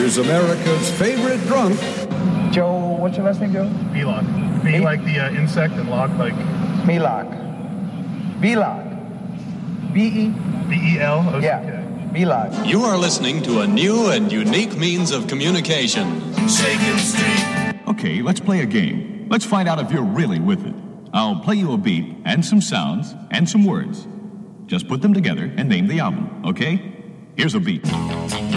Here's America's favorite drunk, Joe, what's your last name, Joe? Belog. B like the insect and log like... Belog. Belog. B-E? B-E-L? Yeah, Belog. You are listening to a new and unique means of communication. Shakin' Street. Okay, let's play a game. Let's find out if you're really with it. I'll play you a beat and some sounds and some words. Just put them together and name the album, okay? Here's a beat.